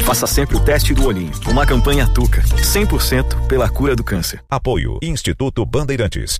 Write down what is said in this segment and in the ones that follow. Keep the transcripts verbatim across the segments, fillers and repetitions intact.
Faça sempre o teste do olhinho. Uma campanha Tuca, cem por cento pela cura do câncer. Apoio Instituto Bandeirantes.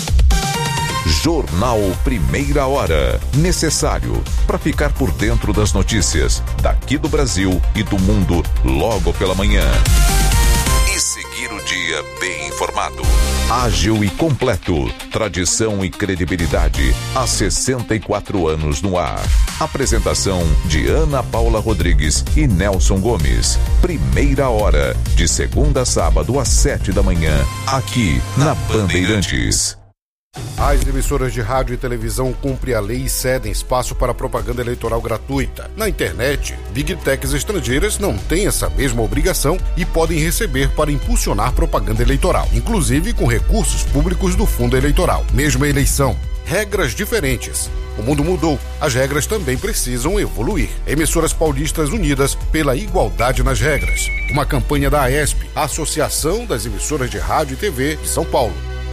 Jornal Primeira Hora. Necessário para ficar por dentro das notícias daqui do Brasil e do mundo logo pela manhã. E seguir o dia bem informado. Ágil e completo. Tradição e credibilidade há sessenta e quatro anos no ar. Apresentação de Ana Paula Rodrigues e Nelson Gomes. Primeira Hora, de segunda a sábado às sete da manhã, aqui na Bandeirantes. As emissoras de rádio e televisão cumprem a lei e cedem espaço para propaganda eleitoral gratuita. Na internet, Big Techs estrangeiras não têm essa mesma obrigação e podem receber para impulsionar propaganda eleitoral, inclusive com recursos públicos do fundo eleitoral. Mesma eleição, regras diferentes. O mundo mudou, as regras também precisam evoluir. Emissoras paulistas unidas pela igualdade nas regras. Uma campanha da AESP, Associação das Emissoras de Rádio e T V de São Paulo.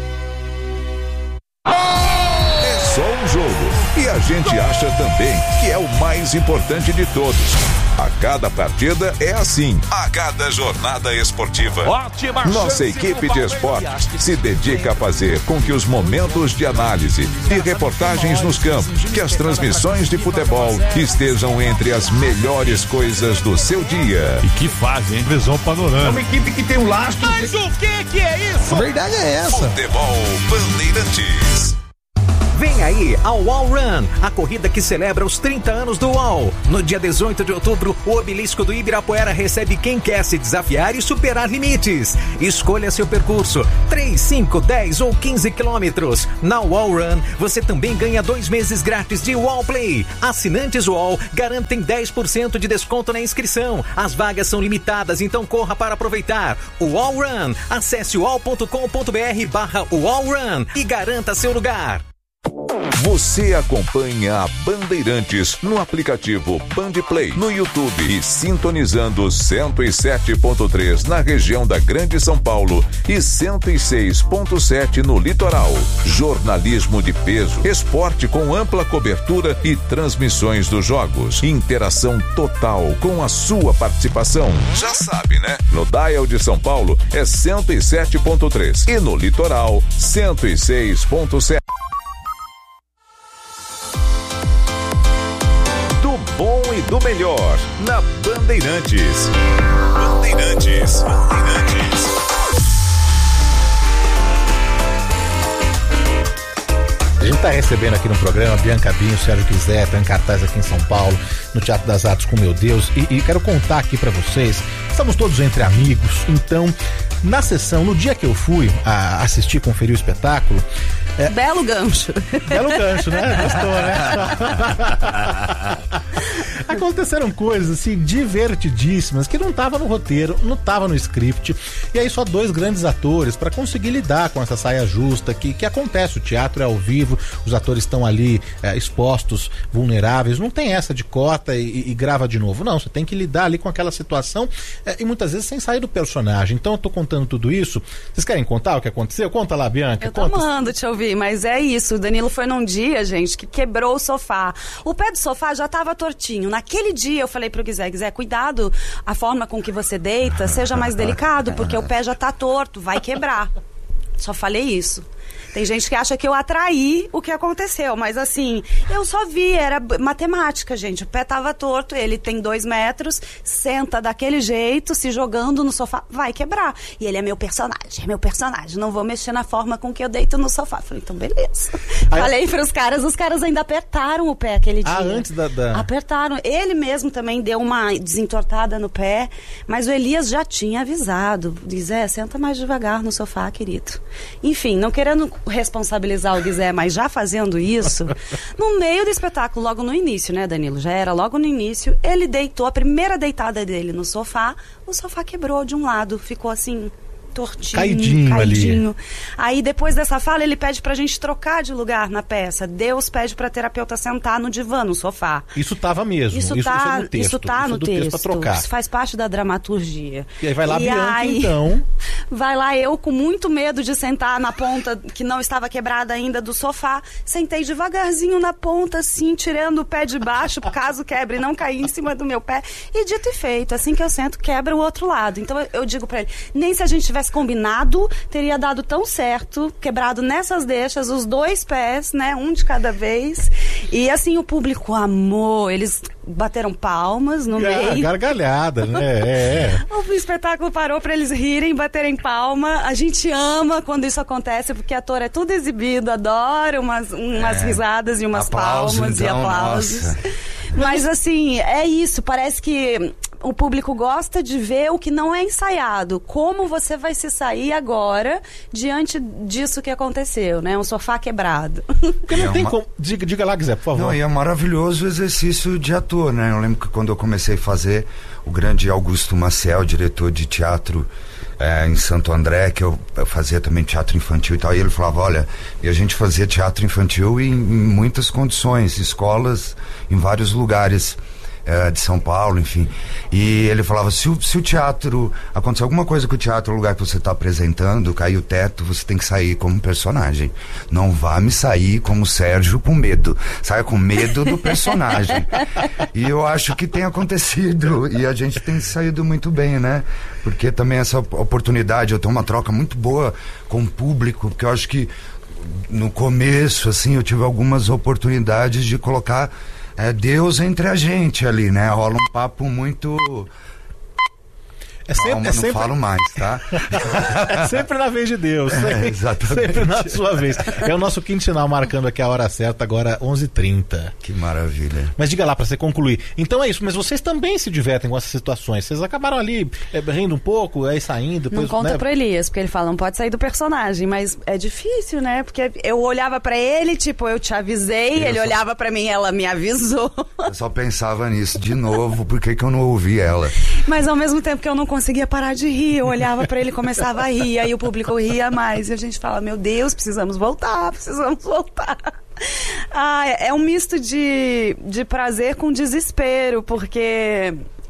Só um jogo. E a gente acha também que é o mais importante de todos. A cada partida é assim. A cada jornada esportiva. Ótima. Nossa equipe de esportes se dedica a fazer com que os momentos de análise e reportagens nos campos, que as transmissões de futebol estejam entre as melhores coisas do seu dia. E que fazem, hein? Visão panorâmica. É uma equipe que tem um lastro. Mas o que que é isso? A verdade é essa. Futebol Bandeirantes. Vem aí a U A L Run, a corrida que celebra os trinta anos do U A L. No dia dezoito de outubro, o obelisco do Ibirapuera recebe quem quer se desafiar e superar limites. Escolha seu percurso, três, cinco, dez ou quinze quilômetros. Na U A L Run, você também ganha dois meses grátis de U A L Play. Assinantes U A L garantem dez por cento de desconto na inscrição. As vagas são limitadas, então corra para aproveitar. U A L Run, acesse u a l ponto com ponto b r barra U A L Run e garanta seu lugar. Você acompanha a Bandeirantes no aplicativo Bandplay, no YouTube e sintonizando cento e sete ponto três na região da Grande São Paulo e cento e seis ponto sete no litoral. Jornalismo de peso, esporte com ampla cobertura e transmissões dos jogos. Interação total com a sua participação. Já sabe, né? No Dial de São Paulo é cento e sete ponto três e no litoral cento e seis ponto sete. Bom e do melhor na Bandeirantes. Bandeirantes. Bandeirantes. A gente está recebendo aqui no programa Bianca Binho, Sérgio Guizé, está em cartaz aqui em São Paulo, no Teatro das Artes com Meu Deus, e, e quero contar aqui para vocês, estamos todos entre amigos, então, na sessão, no dia que eu fui a assistir, conferir o espetáculo... É... Belo gancho. Belo gancho, né? Gostou, né? Aconteceram coisas, assim, divertidíssimas, que não tava no roteiro, não tava no script, e aí só dois grandes atores para conseguir lidar com essa saia justa que, que acontece, o teatro é ao vivo, os atores estão ali é, expostos, vulneráveis, não tem essa de cota e, e grava de novo, não, você tem que lidar ali com aquela situação é, e muitas vezes sem sair do personagem. Então eu tô contando tudo isso, vocês querem contar o que aconteceu? Conta lá, Bianca. Eu tô conta. amando te ouvir, mas é isso, o Danilo foi num dia, gente, que quebrou o sofá, o pé do sofá já tava tortinho, naquele dia eu falei pro Guizé, Guizé, cuidado, a forma com que você deita, seja mais delicado, porque o pé já tá torto, vai quebrar. Só falei isso. Tem gente que acha que eu atraí o que aconteceu, mas assim, eu só vi, era matemática, gente. O pé tava torto, ele tem dois metros, senta daquele jeito, se jogando no sofá, vai quebrar. E ele é meu personagem, é meu personagem, não vou mexer na forma com que eu deito no sofá. Falei, então beleza. Aí, falei pros caras, os caras ainda apertaram o pé aquele dia. Ah, antes da, da... Apertaram. Ele mesmo também deu uma desentortada no pé, mas o Elias já tinha avisado. Diz, é, senta mais devagar no sofá, querido. Enfim, não querendo responsabilizar o Guizé, mas já fazendo isso, no meio do espetáculo, logo no início, né, Danilo? Já era logo no início, ele deitou, a primeira deitada dele no sofá, o sofá quebrou de um lado, ficou assim, tortinho, Caidinho caidinho. ali. Aí depois dessa fala, ele pede pra gente trocar de lugar na peça. Deus pede pra terapeuta sentar no divã, no sofá. Isso tava mesmo. Isso, isso, tá, isso é no texto. isso tá isso no é do texto. texto pra trocar. Isso faz parte da dramaturgia. E aí vai lá e Bianca, aí, então. Vai lá eu com muito medo de sentar na ponta que não estava quebrada ainda do sofá. Sentei devagarzinho na ponta, assim, tirando o pé de baixo, caso quebre, não cair em cima do meu pé. E dito e feito, assim que eu sento, quebra o outro lado. Então eu, eu digo pra ele, nem se a gente tivesse combinado, teria dado tão certo, quebrado nessas deixas, os dois pés, né, um de cada vez. E assim, o público amou, eles bateram palmas no Ah, meio. gargalhada, né? É, é. O espetáculo parou pra eles rirem, baterem palma. A gente ama quando isso acontece, porque ator é tudo exibido, adora umas, umas É. risadas e umas Aplauso, palmas então, e aplausos. nossa. Mas assim, é isso, parece que o público gosta de ver o que não é ensaiado. Como você vai se sair agora diante disso que aconteceu, né? Um sofá quebrado. Porque não É tem uma- como. Diga, diga lá, Guizé, por favor. Não, e é um maravilhoso exercício de ator, né? Eu lembro que quando eu comecei a fazer, o grande Augusto Maciel, diretor de teatro é, em Santo André, que eu, eu fazia também teatro infantil e tal, e ele falava, olha, e a gente fazia teatro infantil em, em muitas condições, escolas em vários lugares é, de São Paulo, enfim. E ele falava, se o, se o teatro, acontecer alguma coisa com o teatro, o lugar que você está apresentando, cair o teto, você tem que sair como personagem. Não vá me sair como Sérgio com medo. Saia com medo do personagem. E eu acho que tem acontecido. E a gente tem saído muito bem, né? Porque também essa oportunidade, eu tenho uma troca muito boa com o público, porque eu acho que no começo, assim, eu tive algumas oportunidades de colocar é, Deus entre a gente ali, né? Rola um papo muito... É sempre, Calma, é sempre, não falo mais, tá? é sempre na vez de Deus. É, sempre, exatamente. sempre na sua vez. É o nosso quinto sinal marcando aqui a hora certa, agora onze e trinta. Que maravilha. Mas diga lá, pra você concluir. Então é isso, mas vocês também se divertem com essas situações. Vocês acabaram ali é, rindo um pouco, aí saindo. Depois, Não conta né? pro Elias, porque ele fala, não pode sair do personagem, mas é difícil, né? Porque eu olhava pra ele, tipo, eu te avisei, Eu ele só- olhava pra mim, ela me avisou. Eu só pensava nisso de novo, por que que eu não ouvi ela? Mas ao mesmo tempo que eu não conseguia parar de rir, eu olhava pra ele e começava a rir, aí o público ria mais, e a gente fala, meu Deus, precisamos voltar, precisamos voltar. Ah, é é um misto de, de prazer com desespero, porque...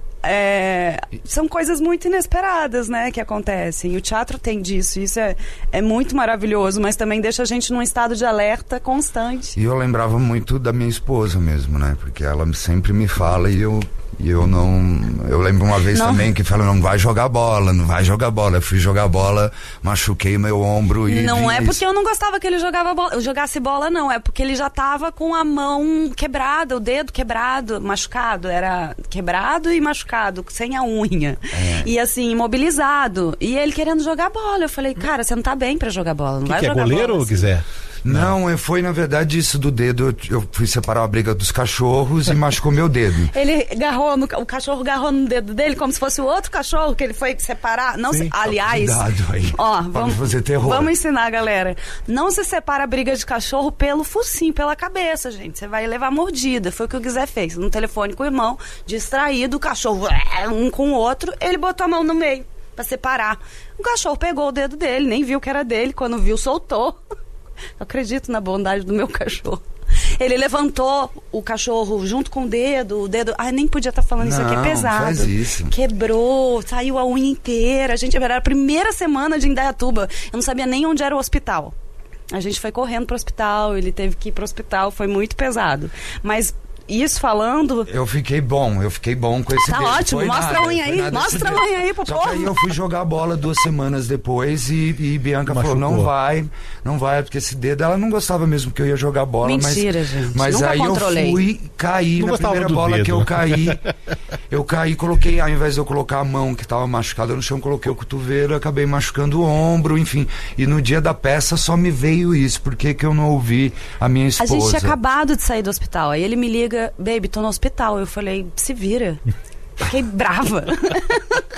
é, são coisas muito inesperadas, né, que acontecem. E o teatro tem disso, isso é, é muito maravilhoso, mas também deixa a gente num estado de alerta constante. E eu lembrava muito da minha esposa mesmo, né? Porque ela sempre me fala e eu, e eu não... Eu lembro uma vez Não. também que fala, não vai jogar bola, não vai jogar bola. Eu fui jogar bola, machuquei meu ombro e... Não vi é isso. porque eu não gostava que ele jogava bola, eu jogasse bola, não. É porque ele já tava com a mão quebrada, o dedo quebrado, machucado. Era quebrado e machucado, sem a unha. É. E assim, imobilizado. E ele querendo jogar bola. Eu falei, cara, você não tá bem pra jogar bola. Não Que, vai que é jogar goleiro, bola. assim. Guizé? Não, é- foi na verdade isso do dedo. Eu, eu fui separar a briga dos cachorros e machucou meu dedo. Ele agarrou, no, o cachorro agarrou no dedo dele como se fosse o outro cachorro que ele foi separar. Não Sim. se, aliás, Cuidado aí. ó, Pode vamos, fazer terror. vamos ensinar, galera. Não se separa a briga de cachorro pelo focinho, pela cabeça, gente. Você vai levar mordida. Foi o que o Guizé fez. No telefone com o irmão, distraído, o cachorro um com o outro, ele botou a mão no meio pra separar. O cachorro pegou o dedo dele, nem viu que era dele. Quando viu, soltou. Eu acredito na bondade do meu cachorro. Ele levantou o cachorro junto com o dedo, o dedo... Ai, nem podia estar falando isso aqui, é Não, pesado. faz isso. Quebrou, saiu a unha inteira. A gente, era a primeira semana de Indaiatuba. Eu não sabia nem onde era o hospital. A gente foi correndo pro hospital, ele teve que ir pro hospital, foi muito pesado. Mas... Isso falando... Eu fiquei bom, eu fiquei bom com esse Tá dedo. ótimo, Foi mostra nada, a unha foi aí, nada mostra esse a dedo. unha aí pro Só povo. que aí eu fui jogar bola duas semanas depois e, e Bianca Machucou. falou, não vai, não vai, porque esse dedo, ela não gostava mesmo que eu ia jogar bola. Mentira, mas, gente, Mas nunca aí controlei. eu fui, caí Não na gostava primeira do bola dedo. que eu caí. Eu caí, coloquei, ao invés de eu colocar a mão que estava machucada no chão, coloquei o cotovelo, acabei machucando o ombro, enfim. E no dia da peça só me veio isso, por que que eu não ouvi a minha A esposa? gente tinha acabado de sair do hospital. Aí ele me liga, baby, tô no hospital. Eu falei, se vira. Fiquei brava.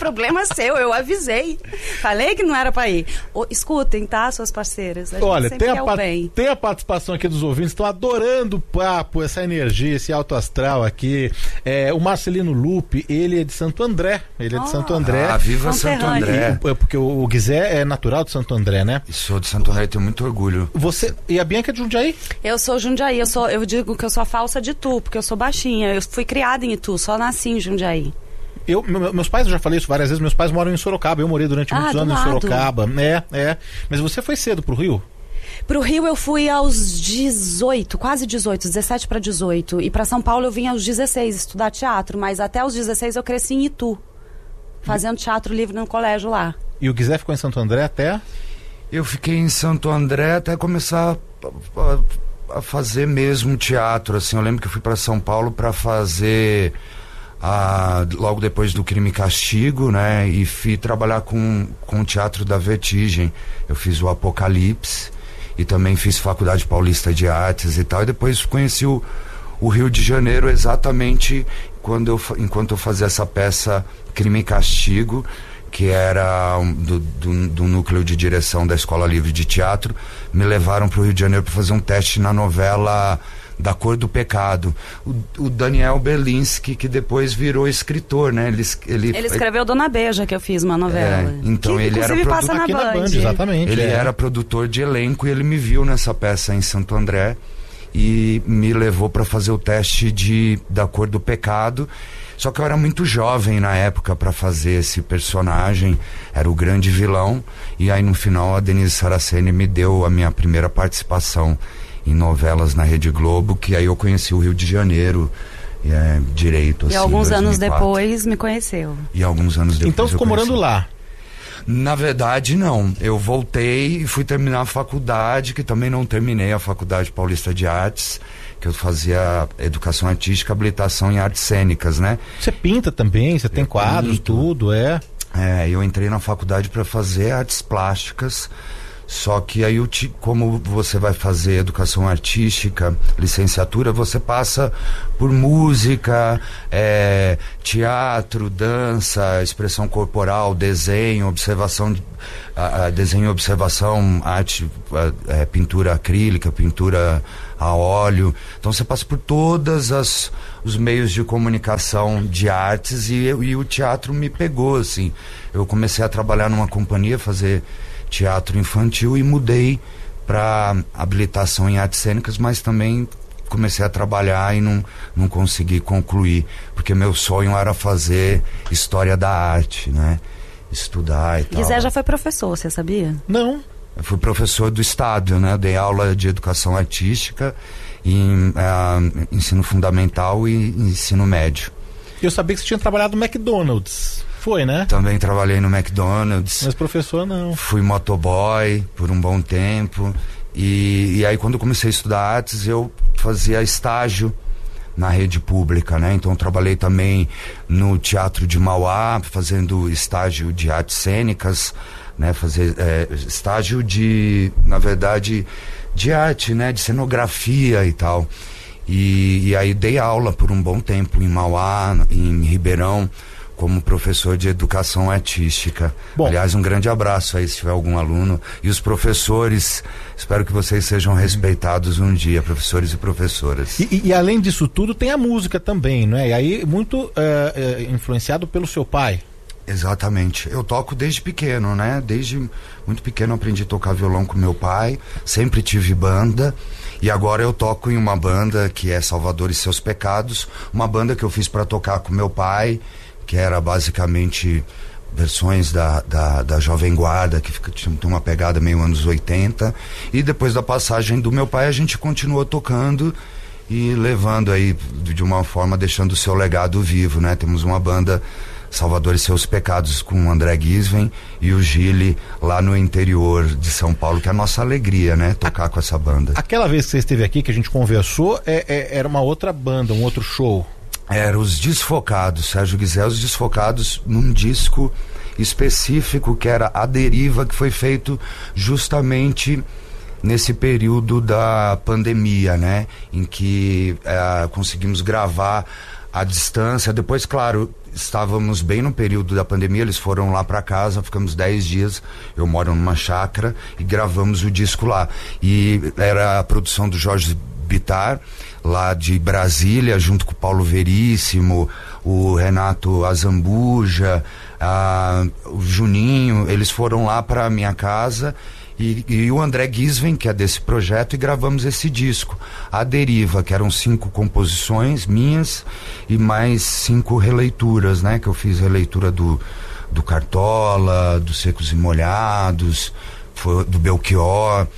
problema seu, eu avisei. Falei que não era pra ir. Ô, escutem, tá, suas parceiras? A gente Olha, sempre tem quer a, o pa- bem. tem a participação aqui dos ouvintes, estão adorando o papo, essa energia, esse alto astral aqui. É, o Marcelino Lupe, ele é de Santo André. Ele é de Oh. Santo André. Ah, viva Santo Conterrâneo. André. É, porque o, o Guizé é natural de Santo André, né? Sou de Santo André, tenho muito orgulho. Você e a Bianca é de Jundiaí? Eu sou Jundiaí, eu, sou, eu digo que eu sou a falsa de Itu, porque eu sou baixinha. Eu fui criada em Itu, só nasci em Jundiaí. Eu, meu- meus pais, eu já falei isso várias vezes, meus pais moram em Sorocaba. Eu morei durante Ah, muitos do anos em lado. Sorocaba. É, é. Mas você foi cedo pro Rio? Pro Rio eu fui aos dezoito, quase dezoito, dezessete para dezoito. E pra São Paulo eu vim aos dezesseis estudar teatro, mas até os dezesseis eu cresci em Itu, fazendo teatro livre no colégio lá. E o Guizé ficou em Santo André até? Eu fiquei em Santo André até começar a, a- a fazer mesmo teatro, assim. Eu lembro que eu fui para São Paulo para fazer a, logo depois do Crime e Castigo, né? E fui trabalhar com, com o teatro da Vertigem. Eu fiz o Apocalipse e também fiz Faculdade Paulista de Artes e tal. E depois conheci o, o Rio de Janeiro exatamente quando eu, fa- enquanto eu fazia essa peça Crime e Castigo, que era um, do, do, do núcleo de direção da Escola Livre de Teatro. Me levaram para o Rio de Janeiro para fazer um teste na novela Da Cor do Pecado. O, o Daniel Berlinski, que depois virou escritor, né? Ele, ele, Ele escreveu Dona Beija, que eu fiz uma novela. É, então que, ele era inclusive produ- passa na Aqui Band. na Band, exatamente. Ele é. era produtor de elenco e ele me viu nessa peça em Santo André e me levou para fazer o teste de Da Cor do Pecado. Só que eu era muito jovem na época para fazer esse personagem, era o grande vilão, e aí no final a Denise Saraceni me deu a minha primeira participação em novelas na Rede Globo, que aí eu conheci o Rio de Janeiro é, direito. E assim, alguns anos dois mil e quatro. depois me conheceu. E alguns anos depois Então eu ficou conheci. morando lá. Na verdade, não. Eu voltei e fui terminar a faculdade, que também não terminei, a Faculdade Paulista de Artes, que eu fazia educação artística, habilitação em artes cênicas, né? Você pinta também, você tem Eu quadros, pinto. tudo, é. É, eu entrei na faculdade para fazer artes plásticas, só que aí, eu te, como você vai fazer educação artística, licenciatura, você passa por música, é, teatro, dança, expressão corporal, desenho, observação, de- a, a, desenho e observação, arte, a, é, pintura acrílica, pintura a óleo. Então você passa por todas as os meios de comunicação de artes e, eu- e o teatro me pegou, assim. Eu comecei a trabalhar numa companhia, fazer teatro infantil e mudei para habilitação em artes cênicas, mas também comecei a trabalhar e não, não consegui concluir, porque meu sonho era fazer história da arte, né? Estudar e tal. Guizé já foi professor, você sabia? Não. Eu fui professor do Estado, né? Eu dei aula de educação artística em ah, ensino fundamental e ensino médio. Eu sabia que você tinha trabalhado no McDonald's. Foi, né? Também trabalhei no McDonald's. Mas professor não. Fui motoboy por um bom tempo. E, e aí quando eu comecei a estudar artes, eu fazia estágio na rede pública, né? Então eu trabalhei também no Teatro de Mauá, fazendo estágio de artes cênicas, né? Fazer é, estágio de, na verdade, de arte, né? De cenografia e tal. E, e aí dei aula por um bom tempo em Mauá, em Ribeirão, como professor de educação artística. Bom. Aliás, um grande abraço aí se tiver algum aluno. E os professores, espero que vocês sejam respeitados um dia, professores e professoras. E, e- e além disso tudo, tem a música também, não é? E aí, muito é, é, influenciado pelo seu pai. Exatamente. Eu toco desde pequeno, né? Desde muito pequeno eu aprendi a tocar violão com meu pai, sempre tive banda, e agora eu toco em uma banda que é Salvador e Seus Pecados, uma banda que eu fiz para tocar com meu pai, que era basicamente versões da, da, da Jovem Guarda, que fica, tinha uma pegada meio anos oitenta, e depois da passagem do meu pai a gente continuou tocando e levando aí de uma forma, deixando o seu legado vivo, né? Temos uma banda Salvador e Seus Pecados com o André Gisven e o Gili lá no interior de São Paulo, que é a nossa alegria, né? Tocar com essa banda. Aquela vez que você esteve aqui, que a gente conversou, é, é- era uma outra banda, um outro show. Era Os Desfocados, Sérgio Guizé, Os Desfocados, num disco específico que era A Deriva, que foi feito justamente nesse período da pandemia, né? Em que eh, conseguimos gravar à distância. Depois, claro, estávamos bem no período da pandemia, eles foram lá para casa, ficamos dez dias, eu moro numa chácara, e gravamos o disco lá. E era a produção do Jorge Bittar, lá de Brasília, junto com o Paulo Veríssimo, o Renato Azambuja, a, o Juninho. Eles foram lá para minha casa, e, e o André Gisven, que é desse projeto, e gravamos esse disco, A Deriva, que eram cinco composições minhas e mais cinco releituras, né, que eu fiz releitura do, do Cartola, do Secos e Molhados, foi, do Belchior,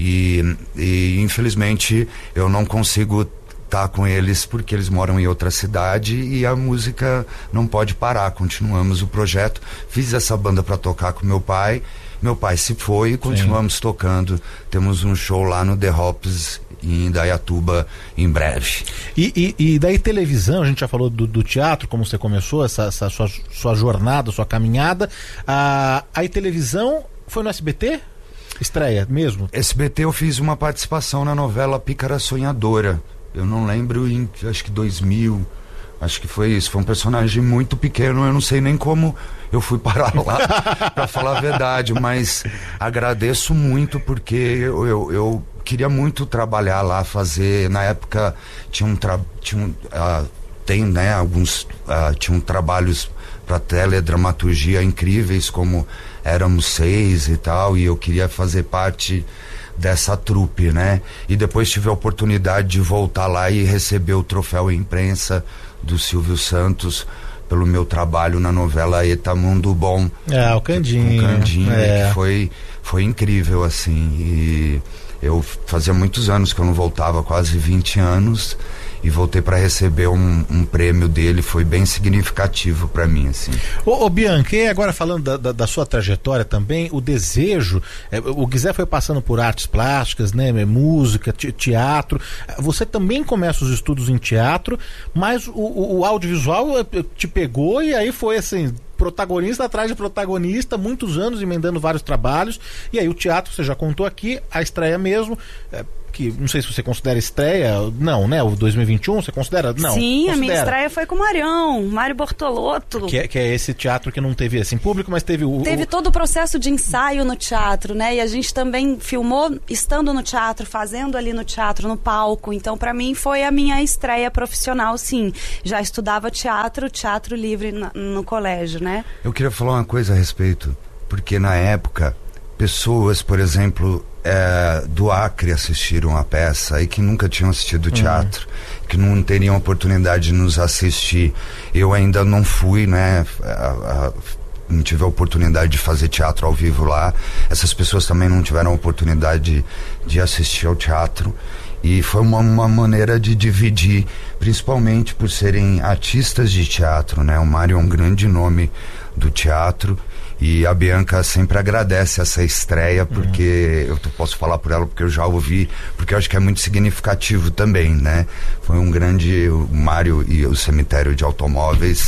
e, e infelizmente eu não consigo estar com eles porque eles moram em outra cidade, e a música não pode parar. Continuamos o projeto, fiz essa banda para tocar com meu pai. Meu pai se foi e continuamos Sim. tocando. Temos um show lá no The Hops em Indaiatuba em breve. E, e, e daí televisão, a gente já falou do, do teatro, como você começou essa, essa sua, sua jornada, sua caminhada. Ah, aí televisão foi no S B T? Estreia mesmo? S B T eu fiz uma participação na novela Pícara Sonhadora. Eu não lembro, em acho que dois mil, acho que foi isso. Foi um personagem muito pequeno, eu não sei nem como eu fui parar lá, pra falar a verdade, mas agradeço muito, porque eu, eu, eu queria muito trabalhar lá, fazer, na época tinha um, tra, tinha um uh, tem, né, alguns, uh, tinham trabalhos para teledramaturgia incríveis, como Éramos Seis e tal, e eu queria fazer parte dessa trupe, né? E depois tive a oportunidade de voltar lá e receber o troféu imprensa do Silvio Santos pelo meu trabalho na novela Eta Mundo Bom. É, o Candinho. Com Candinho, é. que foi, foi incrível, assim. E eu fazia muitos anos que eu não voltava, quase vinte anos, e voltei para receber um, um prêmio dele, foi bem significativo para mim, assim. Ô, ô Bianca, e agora falando da, da, da sua trajetória também, o desejo, é, o Guizé foi passando por artes plásticas, né, música, te, teatro, você também começa os estudos em teatro, mas o, o, o audiovisual te pegou e aí foi assim, protagonista atrás de protagonista, muitos anos emendando vários trabalhos, e aí o teatro, você já contou aqui, a estreia mesmo, é, que não sei se você considera estreia, não, né? O dois mil e vinte e um, você considera? Não. Sim, considera. A minha estreia foi com o Marião, Mário Bortolotto. Que é, que é esse teatro que não teve assim público, mas teve o... Teve o... todo o processo de ensaio no teatro, né? E a gente também filmou estando no teatro, fazendo ali no teatro, no palco. Então, pra mim, foi a minha estreia profissional, sim. Já estudava teatro, teatro livre no, no colégio, né? Eu queria falar uma coisa a respeito, porque na época, pessoas, por exemplo... É, do Acre assistiram a peça e que nunca tinham assistido teatro, uhum. que não teriam oportunidade de nos assistir. Eu ainda não fui, né, a, a, não tive a oportunidade de fazer teatro ao vivo lá. Essas pessoas também não tiveram a oportunidade de, de assistir ao teatro. E foi uma, uma maneira de dividir, principalmente por serem artistas de teatro, né? O Mário é um grande nome do teatro. E a Bianca sempre agradece essa estreia, porque uhum. eu posso falar por ela, porque eu já ouvi, porque eu acho que é muito significativo também, né? Foi um grande, o Mário e o Cemitério de Automóveis,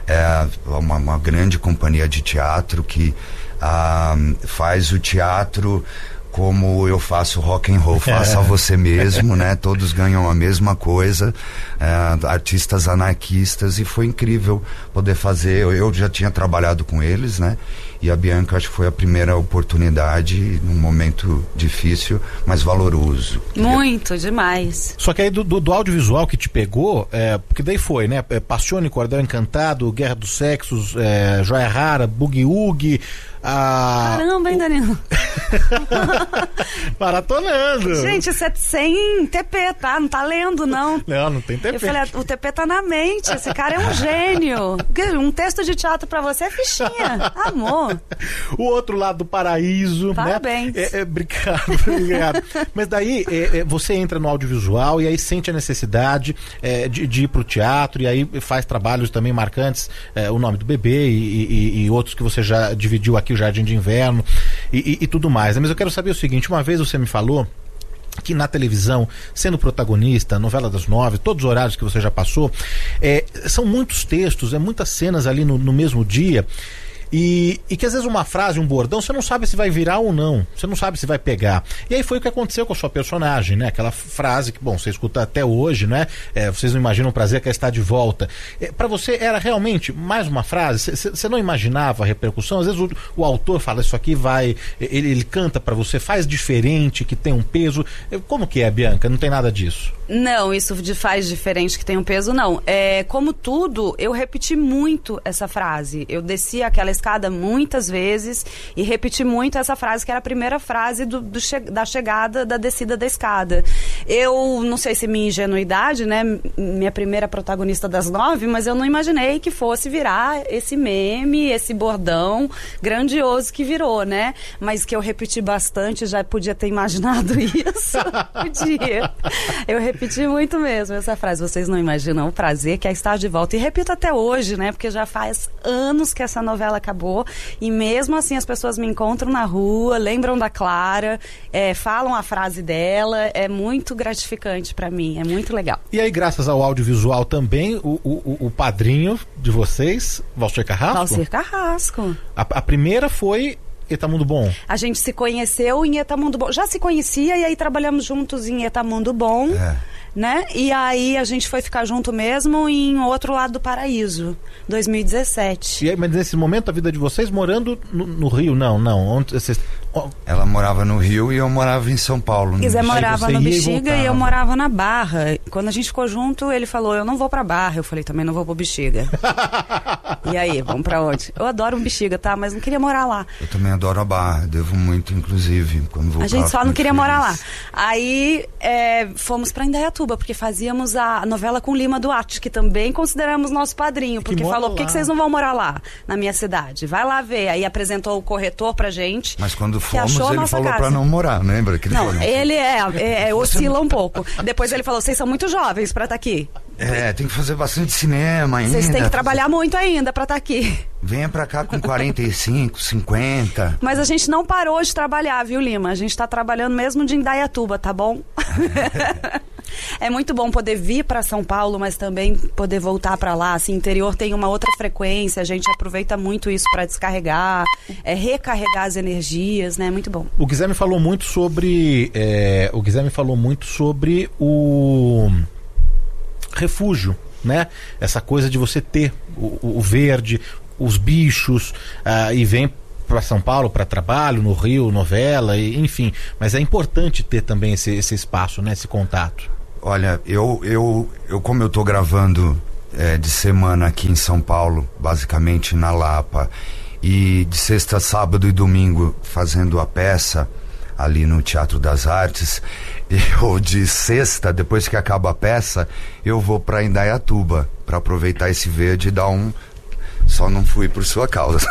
é uma, uma grande companhia de teatro que ah, faz o teatro como eu faço rock and roll, faça é. você mesmo, né? Todos ganham a mesma coisa, é, artistas anarquistas, e foi incrível poder fazer. Eu, eu já tinha trabalhado com eles, né? E a Bianca, acho que foi a primeira oportunidade num momento difícil, mas valoroso. Muito, demais. Só que aí do, do, do audiovisual que te pegou, é, porque daí foi, né? É, Passione, Cordel Encantado, Guerra dos Sexos, é, Joia Rara, Boogie Woogie. A... Caramba, hein, Danilo? Maratonando. Gente, você é sem T P, tá? Não tá lendo, não. Não, não tem T P. Eu falei, o T P tá na mente. Esse cara é um gênio. Um texto de teatro pra você é fichinha. Amor. O outro lado do paraíso. Parabéns. Né? É, é, obrigado, obrigado. Mas daí é, é, você entra no audiovisual e aí sente a necessidade é, de, de ir pro teatro, e aí faz trabalhos também marcantes, é, O Nome do Bebê e, e, e outros que você já dividiu aqui, O Jardim de Inverno e, e, e tudo mais. Mas eu quero saber o seguinte, uma vez você me falou que na televisão, sendo protagonista, novela das nove, todos os horários que você já passou, é, são muitas textos, é muitas cenas ali no, no mesmo dia. E, e que às vezes uma frase, um bordão, você não sabe se vai virar ou não, você não sabe se vai pegar. E aí foi o que aconteceu com a sua personagem, né? Aquela frase que, bom, você escuta até hoje, né? É, vocês não imaginam o prazer que é estar de volta. É, para você era realmente mais uma frase? Você não imaginava a repercussão? Às vezes o, o autor fala, isso aqui vai, ele, ele canta para você, faz diferente, que tem um peso. Como que é, Bianca? Não tem nada disso? Não, isso de faz diferente que tem um peso, não. É, como tudo, eu repeti muito essa frase. Eu desci aquela escada muitas vezes e repeti muito essa frase, que era a primeira frase do, do che- da chegada, da descida da escada. Eu, não sei se minha ingenuidade, né, minha primeira protagonista das nove, mas eu não imaginei que fosse virar esse meme, esse bordão grandioso que virou, né? Mas que eu repeti bastante, já podia ter imaginado isso. Podia. Eu repeti Repeti muito mesmo essa frase. Vocês não imaginam o prazer que é estar de volta. E repito até hoje, né? Porque já faz anos que essa novela acabou. E mesmo assim as pessoas me encontram na rua, lembram da Clara, é, falam a frase dela. É muito gratificante pra mim. É muito legal. E aí, graças ao audiovisual também, o, o, o padrinho de vocês, Valcir Carrasco? Valcir Carrasco. A, a primeira foi Etamundo Bom. A gente se conheceu em Etamundo Bom. Já se conhecia e aí trabalhamos juntos em Etamundo Bom, é. né? E aí a gente foi ficar junto mesmo em Outro Lado do Paraíso, dois mil e dezessete. E aí, mas nesse momento a vida de vocês morando no, no Rio? Não, não. Onde vocês... Ela morava no Rio e eu morava em São Paulo. Zé morava no Bexiga e, e eu morava na Barra. Quando a gente ficou junto, ele falou, eu não vou pra Barra. Eu falei, também não vou pro Bexiga. E aí, vamos pra onde? Eu adoro um Bexiga, tá? Mas não queria morar lá. Eu também adoro a Barra, devo muito, inclusive, quando vou. A gente só não queria feliz. morar lá. Aí é, fomos pra Indaiatuba, porque fazíamos a novela com Lima Duarte, que também consideramos nosso padrinho, porque falou, por que, que vocês não vão morar lá, na minha cidade? Vai lá ver. Aí apresentou o corretor pra gente. Mas quando fomos, ele falou casa. pra não morar, lembra? Que ele não, falou, ele é, é, é oscila um pouco. Depois ele falou, vocês são muito jovens pra estar aqui. É, tem que fazer bastante cinema ainda. Vocês têm que trabalhar muito ainda pra estar aqui. Venha pra cá com quarenta e cinco, cinquenta. Mas a gente não parou de trabalhar, viu, Lima? A gente tá trabalhando mesmo de Indaiatuba, tá bom? É muito bom poder vir para São Paulo, mas também poder voltar para lá. Assim, interior tem uma outra frequência, a gente aproveita muito isso para descarregar, é, recarregar as energias, né? Muito bom. O Guilherme falou muito sobre, é, o Guilherme falou muito sobre o refúgio, né? Essa coisa de você ter o, o verde, os bichos, uh, e vem para São Paulo para trabalho, no Rio, novela, e, enfim. Mas é importante ter também esse, esse espaço, né? Esse contato. Olha, eu, eu, eu como eu tô gravando é, de semana aqui em São Paulo, basicamente na Lapa, e de sexta, sábado e domingo fazendo a peça ali no Teatro das Artes, eu de sexta, depois que acaba a peça, eu vou para Indaiatuba para aproveitar esse verde e dar um... Só não fui por sua causa.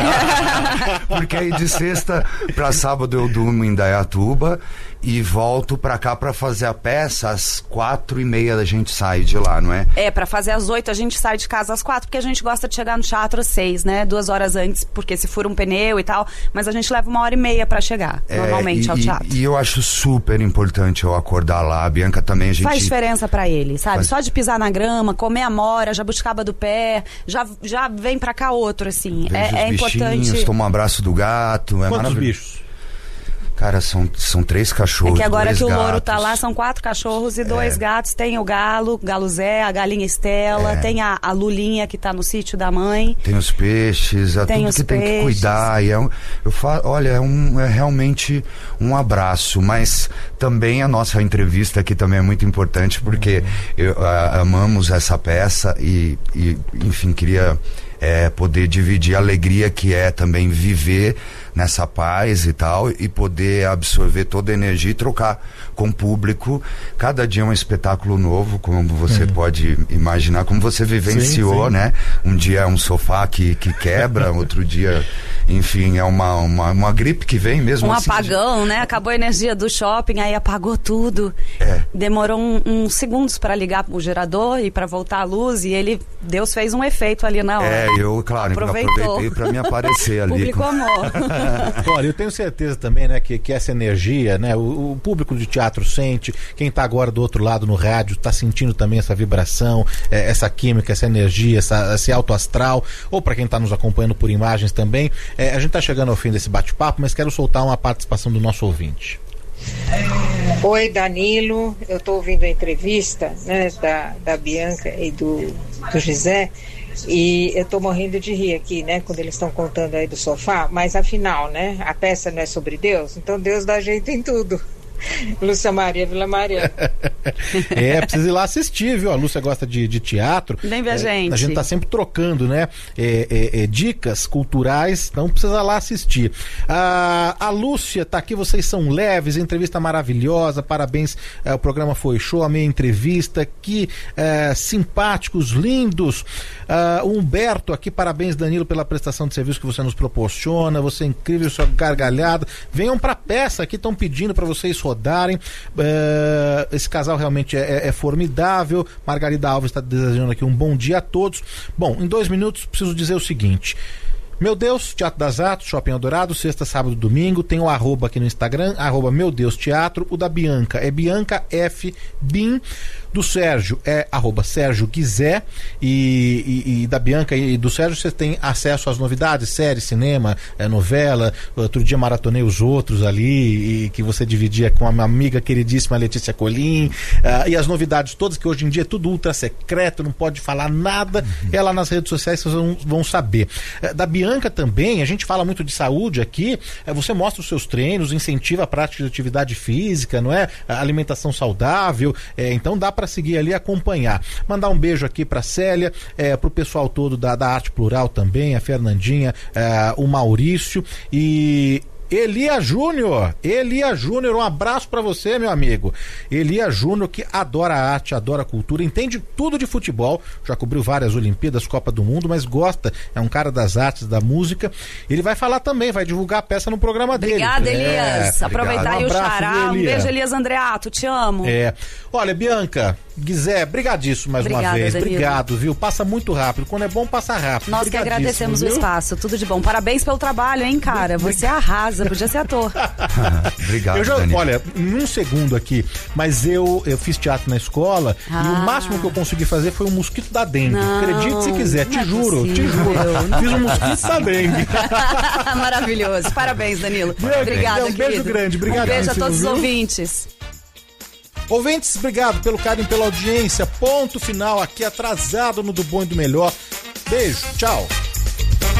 Porque aí de sexta para sábado eu durmo em Indaiatuba e volto pra cá pra fazer a peça. Às quatro e meia a gente sai de lá, não é? É, pra fazer às oito a gente sai de casa às quatro, porque a gente gosta de chegar no teatro às seis, né? Duas horas antes, porque se fura um pneu e tal, mas a gente leva uma hora e meia pra chegar, é, normalmente, e, ao teatro. E, e eu acho super importante eu acordar lá. A Bianca também, a gente... Faz diferença pra ele, sabe? Faz... Só de pisar na grama, comer amora, jabuticaba do pé, já, já vem pra cá outro, assim. Vejo é, é importante... Toma um abraço do gato, é Quantos maravilhoso. bichos? Cara, são, são três cachorros. É que agora que o gatos. Louro tá lá, são quatro cachorros e dois é. gatos. Tem o galo, Galo Zé, a galinha Estela, é. tem a, a Lulinha que tá no sítio da mãe. Tem os peixes, é tem tudo os que peixes. tem que cuidar. E é um, eu falo, olha, é, um, é realmente um abraço. Mas também a nossa entrevista aqui também é muito importante, porque uhum. eu, a, amamos essa peça e, e enfim, queria... É, poder dividir a alegria que é também viver nessa paz e tal, e poder absorver toda a energia e trocar com o público. Cada dia é um espetáculo novo, como você hum. pode imaginar, como você vivenciou, sim, sim. né? Um dia é um sofá que, que quebra, outro dia, enfim, é uma, uma, uma gripe que vem mesmo. Um assim, apagão, né? Acabou a energia do shopping, aí apagou tudo. É. Demorou uns um, um segundos para ligar o gerador e para voltar a luz, e ele, Deus fez um efeito ali na hora. É, eu, claro, Aproveitou. aproveitei para me aparecer ali. Público amor. Olha, eu tenho certeza também, né, que, que essa energia, né, o, o público de teatro sente, quem tá agora do outro lado no rádio tá sentindo também essa vibração, é, essa química, essa energia, essa, esse alto astral, ou para quem tá nos acompanhando por imagens também. É, a gente tá chegando ao fim desse bate-papo, mas quero soltar uma participação do nosso ouvinte. Oi, Danilo, eu tô ouvindo a entrevista, né, da, da Bianca e do, do Gisé, e eu tô morrendo de rir aqui, né, quando eles estão contando aí do sofá, mas afinal, né, a peça não é sobre Deus, então Deus dá jeito em tudo. Lúcia Maria, Vila Maria. É, precisa ir lá assistir, viu? A Lúcia gosta de, de teatro. Vem ver a é, gente. A gente tá sempre trocando, né? É, é, é, dicas culturais, então precisa lá assistir. Ah, a Lúcia tá aqui, vocês são leves, entrevista maravilhosa, parabéns, é, o programa foi show, a minha entrevista, que é, simpáticos, lindos. Ah, o Humberto aqui, parabéns, Danilo, pela prestação de serviço que você nos proporciona, você é incrível, sua gargalhada. Venham pra peça aqui, estão pedindo para vocês rodarem. Uh, esse casal realmente é, é, é formidável. Margarida Alves está desejando aqui um bom dia a todos. Bom, em dois minutos preciso dizer o seguinte: Meu Deus, Teatro das Artes, Shopping Eldorado, sexta, sábado, domingo. Tem o arroba aqui no Instagram, arroba Meu Deus Teatro. O da Bianca é Bianca F. Bin. Do Sérgio é arroba Sérgio Guizé. E, e, e da Bianca e do Sérgio você tem acesso às novidades, série, cinema, é, novela. Outro dia maratonei os outros ali, e que você dividia com a minha amiga queridíssima Letícia Colim. Uh, e as novidades todas, que hoje em dia é tudo ultra secreto, não pode falar nada. Uhum. É lá nas redes sociais, vocês vão, vão saber. Uh, da Bianca também, a gente fala muito de saúde aqui. Uh, você mostra os seus treinos, incentiva a prática de atividade física, não é? A alimentação saudável. Uh, então dá para seguir ali e acompanhar. Mandar um beijo aqui pra Célia, é, pro pessoal todo da, da Arte Plural também, a Fernandinha, é, o Maurício e Elia Júnior, Elia Júnior, um abraço pra você, meu amigo. Elia Júnior, que adora arte, adora cultura, entende tudo de futebol, já cobriu várias Olimpíadas, Copa do Mundo, mas gosta, é um cara das artes, da música. Ele vai falar também, vai divulgar a peça no programa dele. Obrigada, Elias. É, aproveitar obrigado. aí Um o abraço, xará. viu, Um Elia? beijo, Elias Andreato, te amo. É. Olha, Bianca, Guizé, brigadíssimo mais Obrigada, uma vez. Danilo. Obrigado, viu? Passa muito rápido. Quando é bom, passa rápido. Nós que agradecemos viu? o espaço. Tudo de bom. Parabéns pelo trabalho, hein, cara? Você arrasa, podia ser ator. Obrigado, eu já, Danilo. olha, em um segundo aqui, mas eu, eu fiz teatro na escola Ah. e o máximo que eu consegui fazer foi um mosquito da dengue. Não, Acredite se quiser, te não é juro, te possível. juro. Não Fiz um mosquito da dengue. Maravilhoso. Parabéns, Danilo. Bianca, Obrigada, um beijo querido. grande, Um beijo a obrigadíssimo, todos os viu? ouvintes. Ouvintes, obrigado pelo carinho, pela audiência. Ponto final aqui, atrasado no Do Bom e do Melhor. Beijo, tchau.